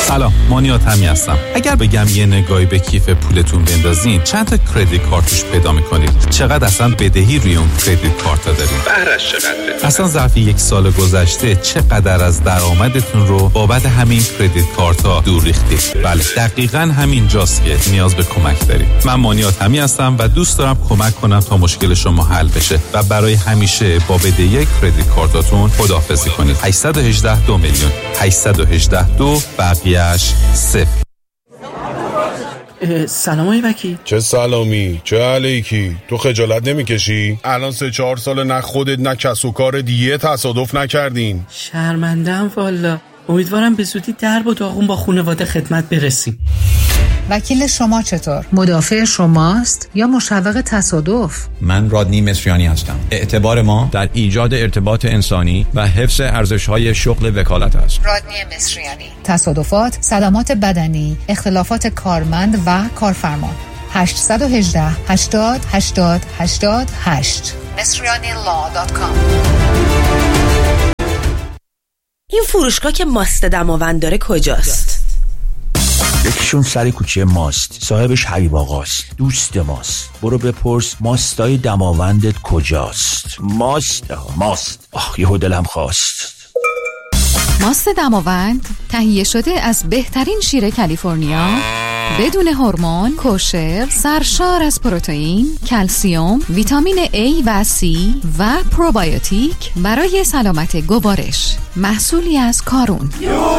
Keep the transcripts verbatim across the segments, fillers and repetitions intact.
سلام، مانیات همی هستم. اگر بگم یه نگاهی به کیف پولتون بندازین چند تا کردیت کارت توش پیدا می‌کنید؟ چقدر اصلا بدهی روی اون کردیت کارت‌ها دارید؟ بهرش چقدر؟ اصلا ظرف یک سال گذشته چقدر از درآمدتون رو بابت همین کردیت کارت‌ها دور ریختید؟ بله، دقیقاً همین جاست که نیاز به کمک دارید. من مانیات همی هستم و دوست دارم کمک کنم تا مشکل شما حل بشه و برای همیشه با بدهی کردیت کارتاتون خداحافظی کنید. هشت یک هشت دو میلیون هشت یک هشت دو بقیه‌اش صفر. سلام آقای وکیل. چه سلامی، چه علیکی؟ تو خجالت نمیکشی؟ الان سه چهار سال نه خودت نه کس و کار دیگه تصادف نکردین. شرمنده‌ام والا. امیدوارم به زودی درب و داغون با خانواده خدمت برسیم. وکیل شما چطور؟ مدافع شماست یا مشوق تصادف؟ من رادنی مصریانی هستم. اعتبار ما در ایجاد ارتباط انسانی و حفظ ارزش‌های شغل وکالت است. رادنی مصریانی. تصادفات، صدمات بدنی، اختلافات کارمند و کارفرما. هشت یک هشت هشتاد هشتاد هشتاد هشت مصریانی لا دات کام. این فروشگاه که ماست دماوند داره کجاست؟ یکیشون سر کوچه ماست، صاحبش حبیب آقاست، دوست ماست. برو بپرس ماستای دماوندت کجاست. ماست ماست آخ یهو دلم خواست. ماست دماوند تهیه شده از بهترین شیر کالیفرنیا، بدون هورمون، کوشر، سرشار از پروتئین، کلسیم، ویتامین A و C و پروبیوتیک برای سلامت گوارش. محصولی از کارون.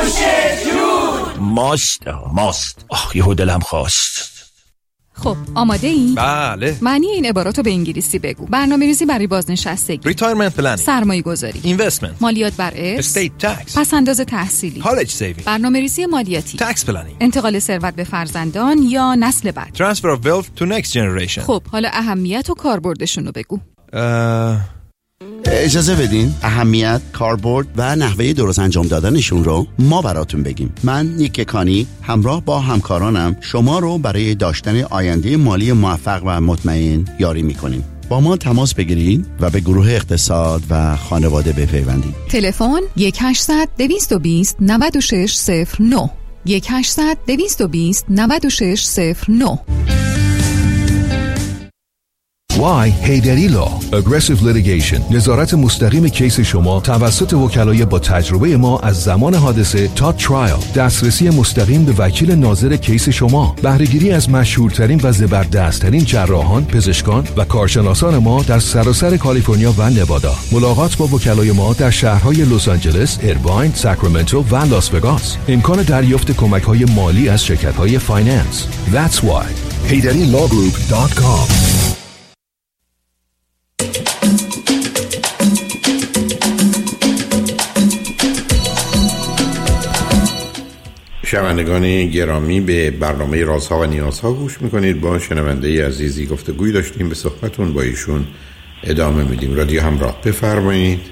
ماست ماست آخ یهو دلم خواست. خب آماده ای؟ بله. معنی این عباراتو به انگلیسی بگو. برنامه‌ریزی برای بازنشستگی، ریتایرمنت پلنینگ، سرمایه گذاری، اینوستمنت، مالیات بر ارث، استیت تکس، پس‌انداز تحصیلی، کالج سیوینگ، برنامه‌ریزی مالیاتی، تکس پلنینگ، انتقال ثروت به فرزندان یا نسل بعد، ترانسفر اف ویلث تو نکست جنریشن. خب حالا اهمیت و کاربردشون رو بگو. اه... اجازه بدین اهمیت، کاربرد و نحوه درست انجام دادنشون رو ما براتون بگیم. من نیک کانی همراه با همکارانم شما رو برای داشتن آینده مالی موفق و مطمئن یاری میکنیم. با ما تماس بگیرید و به گروه اقتصاد و خانواده بپیوندید. تلفن یک هشتصد دویست و بیست نود و شش صفر نه یک هشتصد دویست و بیست نود و شش صفر نه. Why هیدری لا Aggressive Litigation. نظارت مستقیم کیس شما توسط وکلای با تجربه ما از زمان حادثه تا ترایل. دسترسی مستقیم به وکیل ناظر کیس شما. بهره‌گیری از مشهورترین و زبردستترین جراحان، پزشکان و کارشناسان ما در سراسر کالیفرنیا و نوادا. ملاقات با وکلای ما در شهرهای لس آنجلس، ایرواین، ساکرامنتو و لاس وگاس. امکان دریافت کمک‌های مالی از شرکت‌های فایننس. That's why هیدری لا گروپ دات کام. شنوندگان گرامی، به برنامه رازها و نیازها گوش میکنید. با شنونده عزیزی گفتگوی داشتیم، به صحبتون با ایشون ادامه میدیم. رادیو همراه، بفرمایید.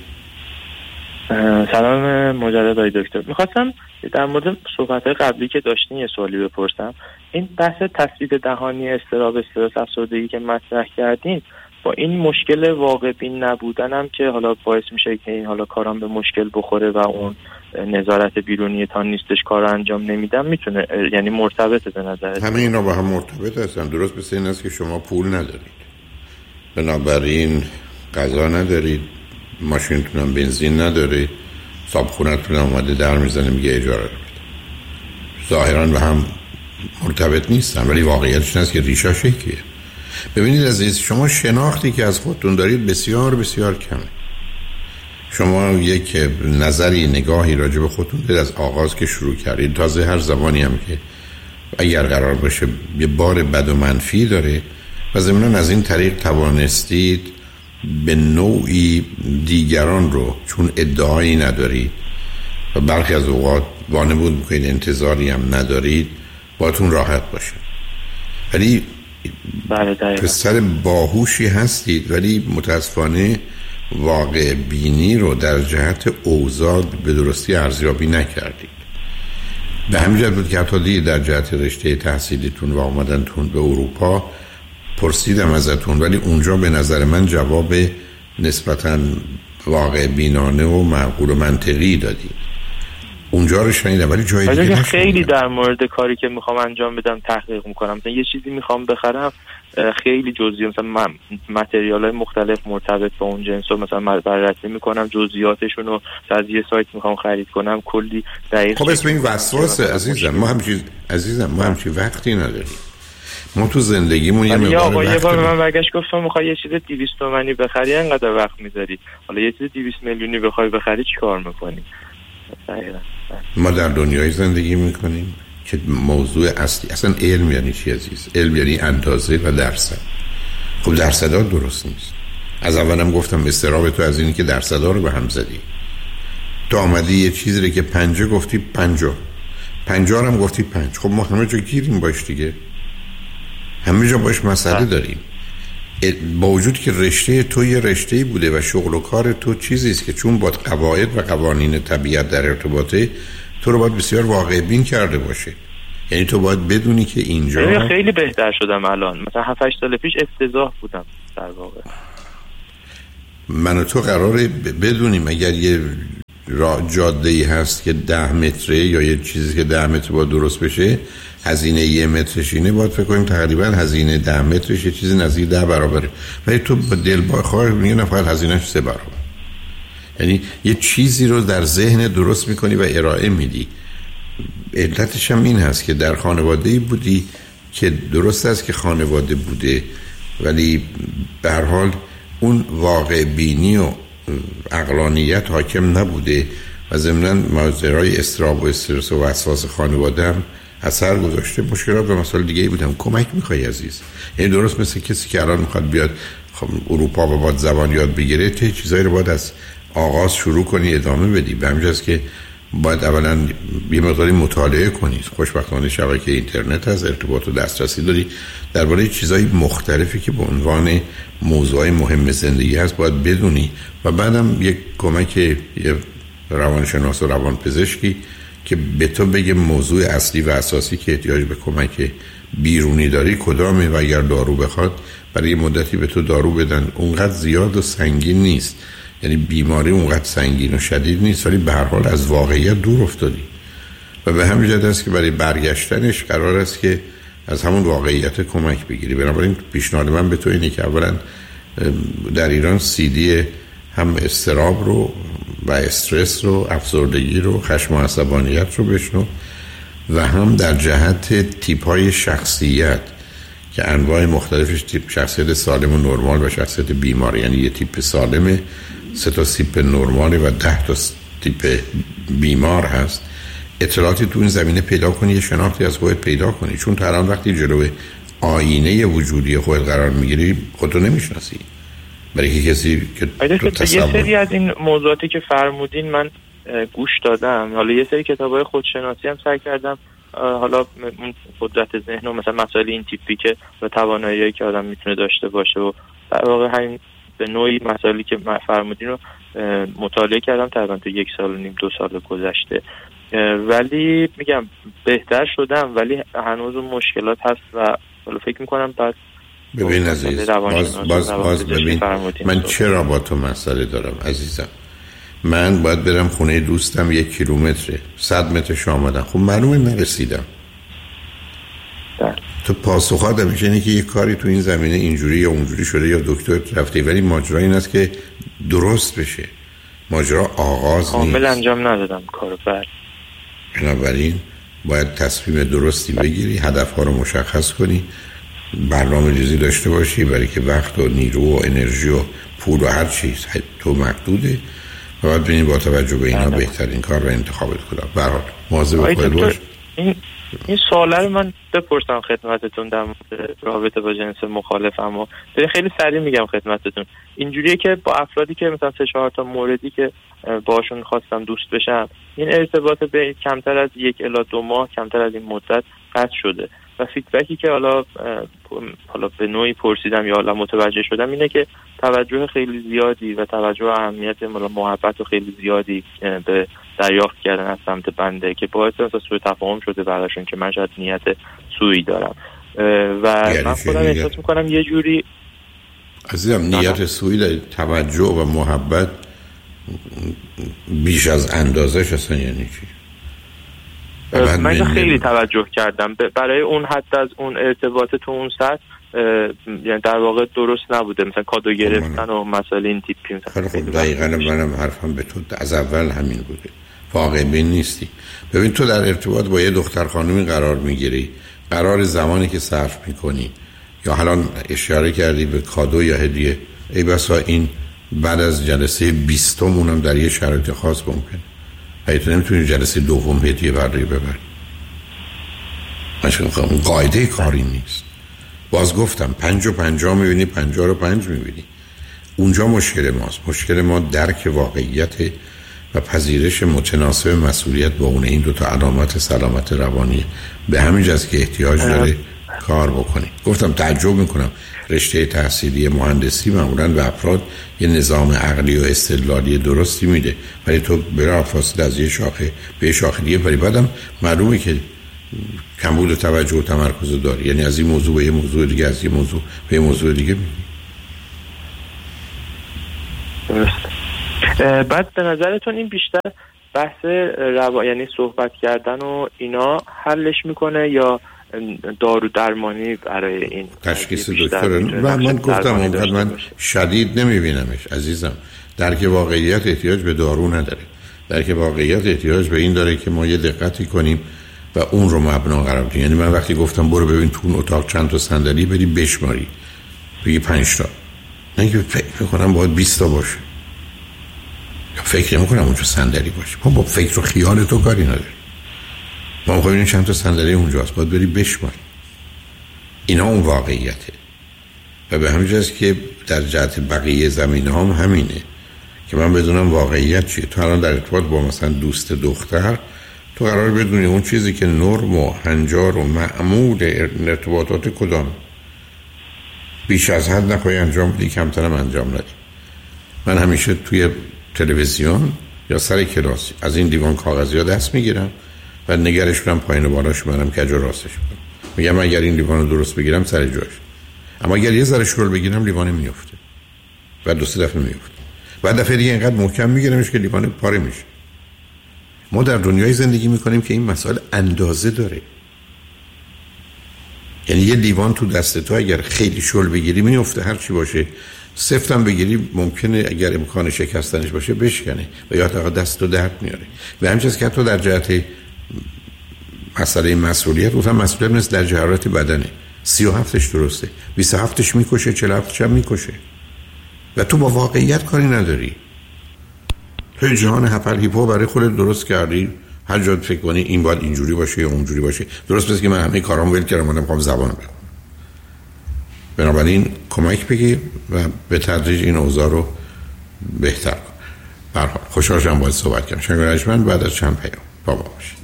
سلام مجدد آقای دکتر. میخواستم در مورد صحبت‌های قبلی که داشتین یه سوالی بپرسم. این بحث تثبیت دهانی، اضطراب، استرس، افسردگی که مطرح کردین، با این مشکل واقع بین نبودنم که حالا باعث میشه که این حالا کارام به مشکل بخوره و اون نظارت بیرونی تا نیستش کار انجام نمیدم، میتونه یعنی مرتبطه به نظر؟ همه اینا با هم مرتبط هستن. درست مثل این است که شما پول ندارید، بنابراین غذا ندارید، ماشینتون هم بنزین ندارید، صابخونه‌تون هم اومده در میزنه میگه اجاره رو بده. ظاهرا به هم مرتبط نیستن، ولی واقعیتش این است که ریشاش یکیه. ببینید عزیز، شما شناختی که از خودتون دارید بسیار بسیار کمه. شما یک نظری، نگاهی راجع به خودتون دارید از آغاز که شروع کردید. تازه هر زبانی هم که اگر قرار باشه یه بار بد و منفی داره و ضمناً از این طریق توانستید به نوعی دیگران رو، چون ادعایی ندارید و برخی از اوقات وانمود میکنید انتظاری هم ندارید، باتون راحت باشه. ولی پسر باهوشی هستید، ولی متاسفانه واقع بینی رو در جهت اوضاع به درستی ارزیابی نکردید. به همین جهت بود که حتی در جهت رشته تحصیلیتون و آمدنتون به اروپا پرسیدم ازتون، ولی اونجا به نظر من جواب نسبتاً واقع بینانه و معقول و منطقی دادید. اونجا رو شنیدم ولی جای دیگه نشنیدم. خیلی در مورد کاری که میخوام انجام بدم تحقیق میکنم. مثلا یه چیزی میخوام بخرم خیلی جزئی، مثلا من متریال‌های مختلف مرتبط با اون جنس رو مثلا بررسی میکنم، جزئیاتشون رو از یه سایت میخوام خرید کنم، کلی دقیق. خب اسم این وسواسه عزیزم. ما همچین عزیزم ما همچین وقتی نداریم. ما تو زندگیمون یه مقدار وقت یه بار به من برگشت گفتم میخوای یه چیز دویست تومانی بخری اینقدر وقت میذاری، حالا یه چیز دویست میلیونی بخوای بخری چیکار میکنی؟ ما در دنیای زندگی میکنیم که موضوع اصلی اصلا علم یعنی چی عزیز؟ علم یعنی اندازه و درصد. خب درصدها درست نیست. از اولم گفتم استراب تو از اینی که درصدها رو به هم زدی. تو آمدی یه چیزی رو که پنجه گفتی پنجاه، پنجاه هم گفتی پنج. خب ما همه جا گیریم باش دیگه، همه جا باش مسئله داریم. با وجود که رشته تو یه رشته‌ای بوده و شغل و کار تو چیزیست که چون با قواعد و قوانین طبیعت در ارتباطه، تو رو باید بسیار واقع بین کرده باشه. یعنی تو باید بدونی که اینجا خیلی بهتر شدم الان. مثلا هفت هشت سال پیش افتضاح بودم در واقع. من و تو قراره بدونیم اگر یه جاده‌ای هست که ده متره یا یه چیزی که ده متر باید درست بشه، هزینه یه مترش اینه، باید فکر کنیم تقریبا هزینه ده مترش یه چیزی نزدیک ده برابره. ولی تو با دل با خواهر میگه نه فقط هزینه‌اش سه برابر. یعنی یه چیزی رو در ذهن درست میکنی و ارائه میدی. علتش هم این هست که در خانواده‌ای بودی که درست است که خانواده بوده، ولی به هر حال اون واقع بینی و عقلانیت حاکم نبوده و ضمناً ماجرای استراب و استرس و وسواس خانواده هم اثر گذاشته. مشکلات به مسائل دیگه‌ای بودم. کمک می‌خوای عزیز. یعنی درست مثل کسی که الان می‌خواد بیاد خب اروپا و باید زبان یاد بگیره، ته چیزایی رو باید از آغاز شروع کنی ادامه بدی. به همین جاست که باید اولا یه مقداری مطالعه کنی. خوشبختانه شبکه اینترنت از ارتباط و دسترسی داری درباره چیزای مختلفی که به عنوان موضوعای مهم زندگی هست باید بدونی و بعدم یک کمک یه روانشناس و روانپزشکی که به تو بگه موضوع اصلی و اساسی که احتیاج به کمک بیرونی داری کدامه و اگر دارو بخواد برای مدتی به تو دارو بدن. اونقدر زیاد و سنگین نیست، یعنی بیماری اونقدر سنگین و شدید نیست، ولی به هر حال از واقعیت دور افتادی و به همین جهت است که برای برگشتنش قرار است که از همون واقعیت کمک بگیری. بنابراین پیشنهاد من به تو اینه که اولا در ایران سی دی هم استراب رو و استرس رو، افسردگی رو، خشم و عصبانیت رو بشنو و هم در جهت تیپ‌های شخصیت که انواع مختلفش، تیپ شخصیت سالم و نرمال و شخصیت بیمار، یعنی یه تیپ سالم، سه تا تیپ نرمال و ده تا تیپ بیمار هست. اطلاعاتی تو این زمینه پیدا کنی، یه شناختی از خودت پیدا کنی، چون تا الان وقتی جلوی آینه وجودی خودت قرار میگیری خودتو نمیشناسی. برای کسی که یه سری از این موضوعاتی که فرمودین من گوش دادم، حالا یه سری کتابای خودشناسی هم سعی کردم، حالا اون قدرت ذهن و مثلا مسائل این تیپی که و تواناییایی که آدم میتونه داشته باشه و در واقع همین به نوعی مسائلی که فرمودین رو مطالعه کردم تقریبا تو یک سال و نیم دو سال گذشته، ولی میگم بهتر شدم، ولی هنوز اون مشکلات هست و حالا فکر میکنم بعد ببین عزیز باز باز باز ببین من چرا با تو مسئله دارم عزیزم. من باید برم خونه دوستم یک کیلومتره، صد مترش آمدم، خب معلومه نرسیدم. تو پاسخات همیشه اینه که یه کاری تو این زمینه اینجوری یا اونجوری شده یا دکتر رفته، ولی ماجرا این است که درست بشه. ماجرا آغاز نیست. کامل انجام ندادم کارو. بعد بنابراین باید تصمیم درستی بگیری، هدفها رو مشخص کنی، برنامه ریزی داشته باشی، برای که وقت و نیرو و انرژی و پول و هر چیز تو محدوده و باید ببینی با توجه به اینا بهترین کار رو انتخابت کنم. به هر حال مواظب خودت باش. این این سواله رو من بپرسم خدمتتون در رابطه با جنس مخالف، اما خیلی سریع میگم خدمتتون. اینجوریه که با افرادی که مثلا سه چهار تا موردی که باشون خواستم دوست بشم، این ارتباط به کمتر از یک الی دو ماه، کمتر از این مدت قطع شده و فیدبکی که حالا حالا به نوعی پرسیدم یا حالا متوجه شدم اینه که توجه خیلی زیادی و توجه و اهمیت محبت و خیلی زیادی به دریافت کردن از سمت بنده که باعث مثلا سوء تفاهم شده براشون که من شاید نیت سوئی دارم و من خودم احساس میکنم یه جوری عزیزم نیت سوئی داری، توجه و محبت بیش از اندازش اصلا یعنی چی؟ من خیلی توجه کردم برای اون حد از اون ارتباط تو اون سطح، یعنی در واقع درست نبوده، مثلا کادو گرفتن و مسائل این تیپی. خیلی خب دقیقاً منم حرفم به تو از اول همین بوده، واقع بین نیستی. ببین تو در ارتباط با یه دختر خانومی قرار میگیری، قرار زمانی که صرف میکنی یا الان اشاره کردی به کادو یا هدیه، ای بسا این بعد از جلسه بیستم اونم در یه شرایط خاص ممکنه. اگه تو نمیتونی جلسه دوم هدیه برداری ببری، ماشین خواهم قاعده کاری نیست. باز گفتم پنج و پنجاه میبینی، پنجاه رو پنج میبینی. اونجا مشکل ماست. مشکل ما درک واقعیت و پذیرش متناسب مسئولیت با اون این دو تا علامت سلامت روانی. به همین جاست که احتیاج داره کار بکنی. گفتم تعجب میکنم رشته تحصیلی مهندسی معمولاً به افراد یه نظام عقلی و استدلالی درستی میده، ولی تو برای فاصله از یه شاخه به شاخه دیگه پری بعدم معلومه که کمبود توجه و تمرکز داری، یعنی از این موضوع به یه موضوع دیگه، از این موضوع به یه موضوع دیگه میری. درست. بعد به نظرتون این بیشتر بحث روا... یعنی صحبت کردن و اینا حلش میکنه یا دارو درمانی برای این تشخیص دکتر؟ و من گفتم اونقدر من شدید نمیبینمش عزیزم. درک واقعیت احتیاج به دارو نداره. درک واقعیت احتیاج به این داره که ما یه دقتی کنیم و اون رو مبنا قرار بدیم. یعنی من وقتی گفتم برو ببین تو اون اتاق چند تا صندلی بری بشماری، بگی پنج تا، نه که فکر میکنم باید بیست تا باشه، یا فکر نمیکنم اونجا صندلی باشه. ما با فکر و خیال تو کاری نداره. ما میخوایم این چند تا صندلی اونجاست، باید بری بشماری. اینا اون واقعیته. و به همین جاست که در جهت بقیه زمینه هم همینه که من بدونم واقعیت چیه. تو الان در ارتباط با مثلا دوست دختر تو قرار بدونی اون چیزی که نرم و هنجار و معمول ارتباطات کدام، بیش از حد نخواهی انجام بدی، کمترم انجام ندی. من همیشه توی تلویزیون یا سر کلاس از این دیوان کاغذی ها دست میگیرم و نگرش برم پایین و بالاش برم کج و راستش برم، میگم اگر این لیوان رو درست بگیرم سر جاش، اما اگر یه ذره شل بگیرم لیوان میفته و دو سه دفعه میفته، بعد دفعه دیگه اینقدر محکم میگیرمش که لیوان پاره میشه. ما در دنیای زندگی میکنیم که این مسائل اندازه داره. یعنی یه لیوان تو دست تو اگر خیلی شل بگیری میفته، هر چی باشه. سفتم بگیری ممکنه اگر امکان شکستنش باشه بشکنه و یا حتی دست تو درد میاره. و همین چیز که تو در جهت مسئله مسئولیت، گفتم مسئولیت مثل در جهارت بدنه، سی و هفتش درسته، بیست و هفتش میکشه، چهل و هفتش هم میکشه و تو با واقعیت کاری نداری. تو جهان هپل هیپو برای خودت درست کردی، هر جا فکر کنی این باید اینجوری باشه یا اونجوری باشه. درست مثل که من همه کارام ول کردم، من میخوام زبان بخونم. بنابراین کمک بگیر و به تدریج این اوضاع رو بهتر کن. به هر حال خوشحال شدم باهات صحبت کردم. شنگرجمن بعد از چند پیام بابا باشید.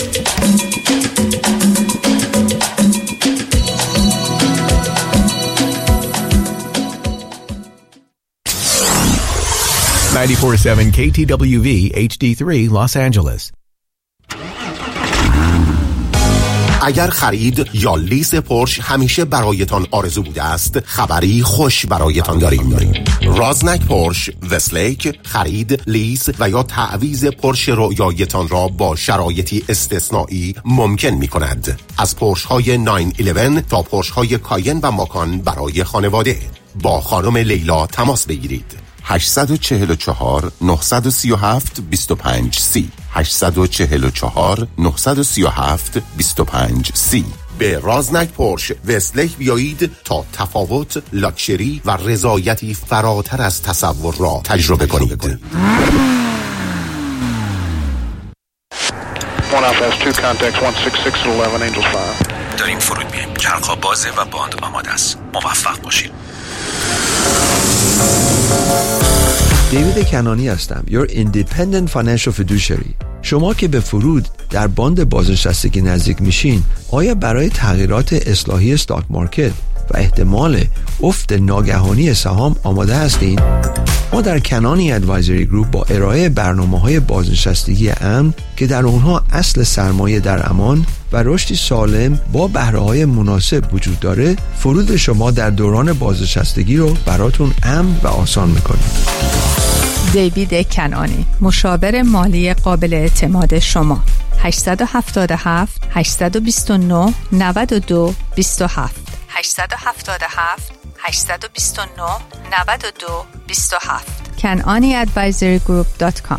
ninety-four point seven K T W V H D three Los Angeles. اگر خرید یا لیز پورش همیشه برایتان آرزو بوده است، خبری خوش برایتان داریم. رازنک پورش وستلیک خرید، لیز و یا تعویض پورش رویایتان را با شرایطی استثنایی ممکن می کند. از پورش های نه یازده تا پورش های کاین و ماکان برای خانواده. با خانم لیلا تماس بگیرید. هشت چهار چهار نه سه هفت دو پنج سی هشت چهار چهار نه سه هفت دو پنج سی. به رازنک پورش وستلیک بیایید تا تفاوت، لاکچری و رضایتی فراتر از تصور را تجربه کنید. داریم فرود میایم. چرخ‌ها بازه و باند آماده است. موفق باشید. دیوید کنانی هستم، Your Independent Financial Fiduciary. شما که به فرود در باند بازنشستگی نزدیک میشین، آیا برای تغییرات اصلاحی استاک مارکت و احتمال افت ناگهانی سهام آماده هستین؟ ما در کنانی ادوایزری گروپ با ارائه برنامه‌های بازنشستگی امن که در اونها اصل سرمایه در امان و رشدی سالم با بهره‌های مناسب وجود داره، فرود شما در دوران بازنشستگی رو براتون امن و آسان می‌کنه. دیوید کنانی، مشاور مالی قابل اعتماد شما. هشت هفت هفت هشت دو نه نه دو دو هفت هشت هفت هفت هشت دو نه نه دو دو هفت کنعانی ادوایزری گروپ دات کام.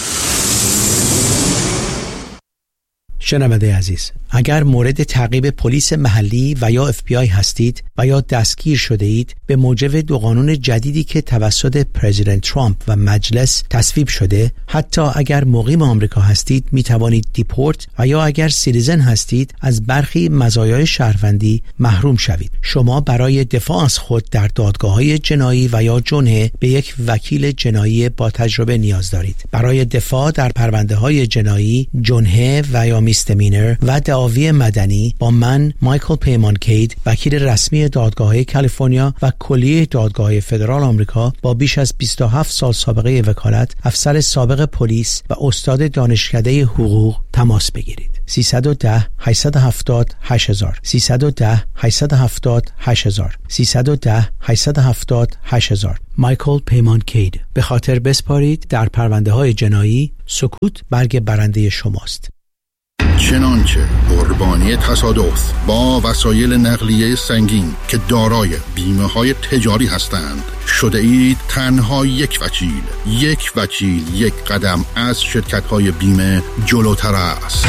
شنونده عزیز، اگر مورد تعقیب پلیس محلی و یا اف بی آی هستید و یا دستگیر شده اید به موجب دو قانون جدیدی که توسط پرزیدنت ترامپ و مجلس تصویب شده، حتی اگر مقیم آمریکا هستید می توانید دیپورت و یا اگر سیتیزن هستید از برخی مزایای شهروندی محروم شوید. شما برای دفاع از خود در دادگاه‌های جنایی و یا جنحه به یک وکیل جنایی با تجربه نیاز دارید. برای دفاع در پرونده‌های جنایی، جنحه و یا میستمینر و دعاوی مدنی با من مایکل پیمان کید، وکیل رسمی دادگاه‌های کالیفرنیا و کلیه دادگاه‌های فدرال آمریکا با بیش از بیست و هفت سال سابقه وکالت، افسر سابق پلیس و استاد دانشکده حقوق تماس بگیرید. سیصد و ده هشتصد و هفتاد هشت هزار سیصد و ده هشتصد و هفتاد هشت هزار سیصد و ده هشتصد و هفتاد هشت هزار. مایکل پیمان کید. به خاطر بسپارید در پرونده‌های جنایی، سکوت برگ برنده شماست. چنانچه قربانی تصادف با وسایل نقلیه سنگین که دارای بیمه های تجاری هستند شده اید تنها یک وکیل یک وکیل یک قدم از شرکت های بیمه جلوتر است.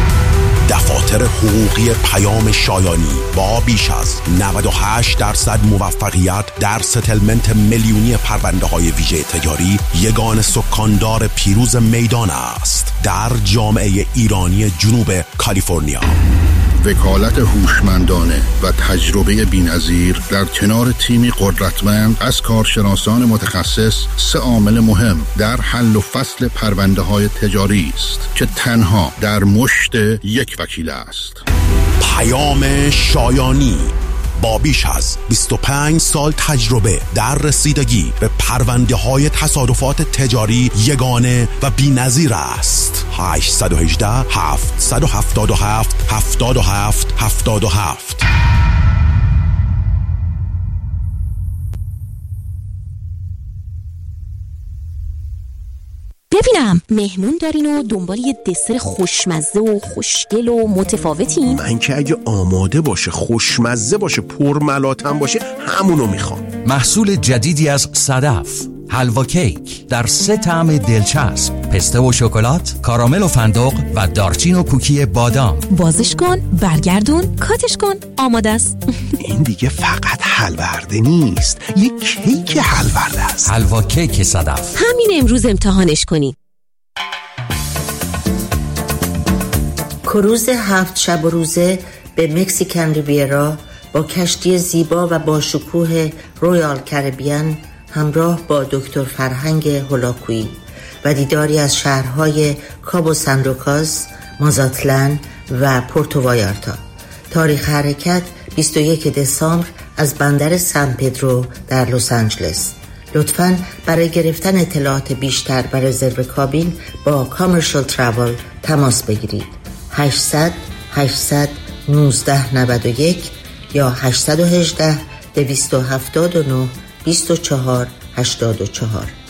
دفاتر حقوقی پیام شایانی با بیش از نود و هشت درصد موفقیت در ستلمنت میلیونی پرونده های ویژه تجاری یگان سکاندار پیروز میدان است در جامعه ایرانی جنوب کالیفرنیا. وکالت هوشمندانه و تجربه بی‌نظیر در کنار تیمی قدرتمند از کارشناسان متخصص سه عامل مهم در حل و فصل پرونده های تجاری است که تنها در مشت یک وکیل است. پیام شایانی با بیش از بیست و پنج سال تجربه در رسیدگی به پرونده های تصادفات تجاری یگانه و بی‌نظیر است. هشت یک هشت هفت هفت هفت هفت هفت هفت هفت. ببینم مهمون دارین و دنبال یه دسر خوشمزه و خوشگل و متفاوتین؟ من که اگه آماده باشه، خوشمزه باشه، پرملاتم باشه، همونو میخوام. محصول جدیدی از صدف، حلوا کیک در سه طعم دلچسب، پسته و شکلات، کارامل و فندق و دارچین و کوکی بادام. بازش کن، برگردون، کاتش کن، آماده است. این دیگه فقط حلورده نیست، یه کیک حلورده است. حلوا کیک صدف. همین امروز امتحانش کنی. کروز هفت شب و روزه به مکسیکن ریویرا با کشتی زیبا و با شکوه رویال کربیان همراه با دکتر فرهنگ هولاکویی و دیداری از شهرهای کابو سان لوکاس، مازاتلان و پورتو وایارتا. تاریخ حرکت بیست و یک دسامبر از بندر سان پدرو در لس آنجلس. لطفاً برای گرفتن اطلاعات بیشتر و رزرو کابین با کامرشال تراول تماس بگیرید. هشتصد هشتصد نوزده نود و یک یا هشت یک هشت دویست و هفتاد و نه بیست و چهار هشتاد و چهار.